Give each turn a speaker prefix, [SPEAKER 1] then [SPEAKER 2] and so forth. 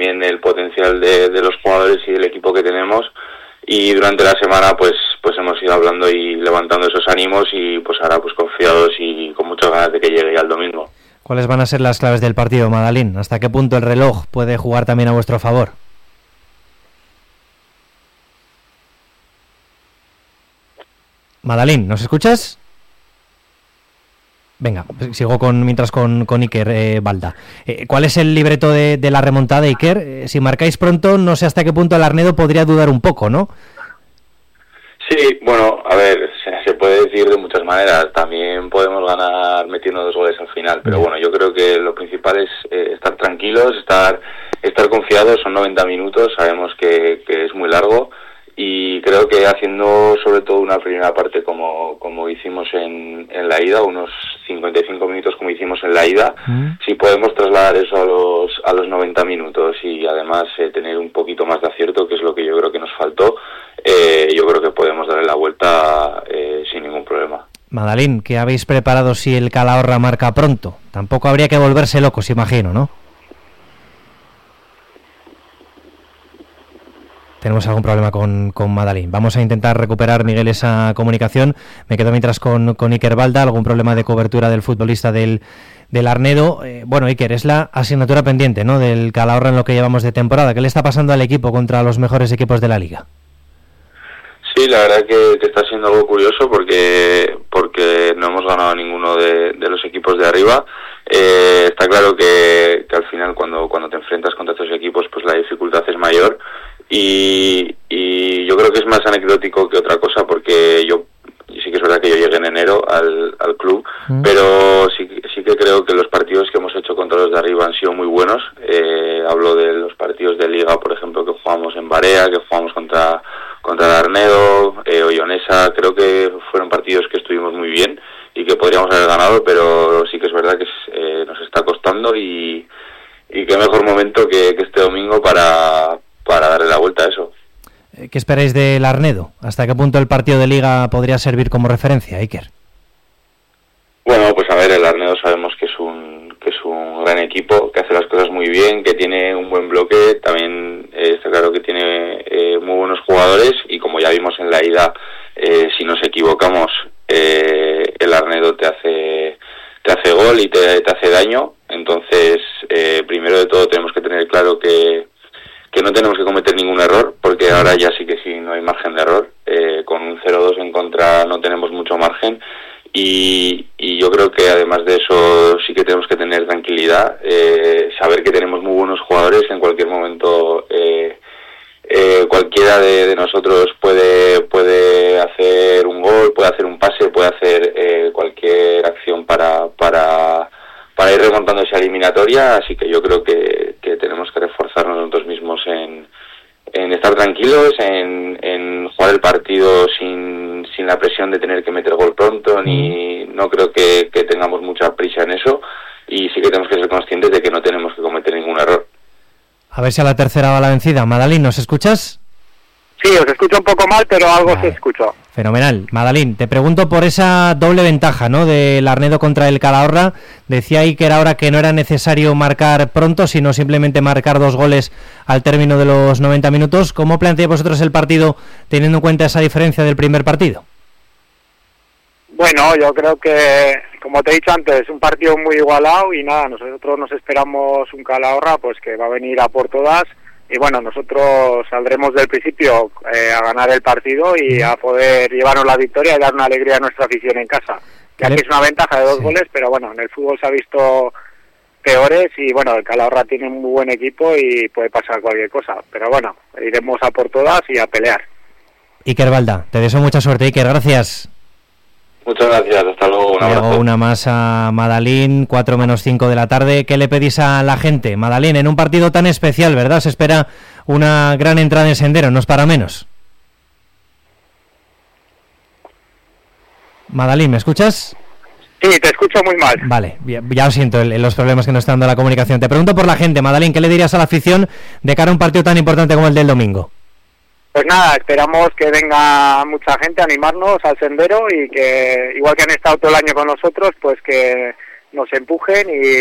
[SPEAKER 1] también el potencial de los jugadores y del equipo que tenemos, y durante la semana pues hemos ido hablando y levantando esos ánimos, y pues ahora pues confiados y con muchas ganas de que llegue ya el domingo.
[SPEAKER 2] ¿Cuáles van a ser las claves del partido, Madalín? ¿Hasta qué punto el reloj puede jugar también a vuestro favor? Madalín, ¿nos escuchas? Venga, sigo mientras con Iker Balda. ¿Cuál es el libreto de la remontada, Iker? Si marcáis pronto, no sé hasta qué punto el Arnedo podría dudar un poco, ¿no?
[SPEAKER 1] Sí, bueno, a ver, se puede decir de muchas maneras. También podemos ganar metiendo 2 goles al final, pero bueno, yo creo que lo principal es estar tranquilos, estar confiados. Son 90 minutos, sabemos que es muy largo, y creo que haciendo sobre todo una primera parte como hicimos en la ida, unos 55 minutos como hicimos en la ida, si podemos trasladar eso a los 90 minutos y además tener un poquito más de acierto, que es lo que yo creo que nos faltó, yo creo que podemos darle la vuelta sin ningún problema.
[SPEAKER 2] Madalín, ¿qué habéis preparado si el Calahorra marca pronto? Tampoco habría que volverse locos, imagino, ¿no? Tenemos algún problema con Madalín. Vamos a intentar recuperar, Miguel, esa comunicación. Me quedo mientras con Iker Balda. Algún problema de cobertura del futbolista del Arnedo. Bueno, Iker, es la asignatura pendiente, ¿no?, del Calahorra en lo que llevamos de temporada. ¿Qué le está pasando al equipo contra los mejores equipos de la liga?
[SPEAKER 1] Sí, la verdad que está siendo algo curioso porque no hemos ganado a ninguno de los equipos de arriba. Está claro que al final cuando te enfrentas contra estos equipos, pues la dificultad es mayor. Y yo creo que es más anecdótico que otra cosa, porque yo sí que es verdad que yo llegué en enero al club, pero sí que creo que los partidos que hemos hecho contra los de arriba han sido muy buenos. Hablo de los partidos de liga, por ejemplo, que jugamos en Barea, que jugamos contra el Arnedo, Oyonesa. Creo que fueron partidos que estuvimos muy bien y que podríamos haber ganado, pero sí que es verdad que nos está costando, y qué mejor momento que este domingo para darle la vuelta a eso.
[SPEAKER 2] ¿Qué esperáis del Arnedo? ¿Hasta qué punto el partido de liga podría servir como referencia, Iker?
[SPEAKER 1] Bueno, pues a ver, el Arnedo sabemos que es un gran equipo, que hace las cosas muy bien, que tiene un buen bloque. También está claro que tiene muy buenos jugadores, y como ya vimos en la ida, si nos equivocamos, el Arnedo te hace gol y te hace daño. Entonces, primero de todo tenemos que tener claro que no tenemos que cometer ningún error, porque ahora ya sí que sí, no hay margen de error. Con un 0-2 en contra no tenemos mucho margen, y yo creo que además de eso sí que tenemos que tener tranquilidad, saber que tenemos muy buenos jugadores. En cualquier momento cualquiera de nosotros puede hacer un gol, puede hacer un pase, puede hacer cualquier acción para ir remontando esa eliminatoria. Así que yo creo que tenemos que reforzarnos nosotros mismos en estar tranquilos, en jugar el partido sin la presión de tener que meter gol pronto, no creo que tengamos mucha prisa en eso, y sí que tenemos que ser conscientes de que no tenemos que cometer ningún error.
[SPEAKER 2] A ver si a la tercera va la vencida. Madalín, ¿nos escuchas?
[SPEAKER 3] Sí, os escucho un poco mal, pero algo se escucha.
[SPEAKER 2] Fenomenal. Madalín, te pregunto por esa doble ventaja, ¿no?, del Arnedo contra el Calahorra. Decía Iker ahora que no era necesario marcar pronto, sino simplemente marcar 2 goles al término de los 90 minutos. ¿Cómo planteáis vosotros el partido teniendo en cuenta esa diferencia del primer partido?
[SPEAKER 3] Bueno, yo creo que, como te he dicho antes, es un partido muy igualado, y nada, nosotros nos esperamos un Calahorra pues que va a venir a por todas. Y bueno, nosotros saldremos del principio a ganar el partido y a poder llevarnos la victoria y dar una alegría a nuestra afición en casa. Que aquí es una ventaja de 2 goles, pero bueno, en el fútbol se ha visto peores, y bueno, el Calahorra tiene un muy buen equipo y puede pasar cualquier cosa. Pero bueno, iremos a por todas y a pelear.
[SPEAKER 2] Iker Balda, te deseo mucha suerte, Iker, gracias.
[SPEAKER 1] Muchas gracias, hasta luego, un abrazo.
[SPEAKER 2] Luego una más a Madalín, 4:05 de la tarde. ¿Qué le pedís a la gente? Madalín, en un partido tan especial, ¿verdad? Se espera una gran entrada en Sendero, no es para menos. Madalín, ¿me escuchas?
[SPEAKER 3] Sí, te escucho muy mal.
[SPEAKER 2] Vale, ya lo siento los problemas que nos está dando la comunicación. Te pregunto por la gente, Madalín, ¿qué le dirías a la afición de cara a un partido tan importante como el del domingo?
[SPEAKER 3] Pues nada, esperamos que venga mucha gente a animarnos al Sendero, y que, igual que han estado todo el año con nosotros, pues que nos empujen y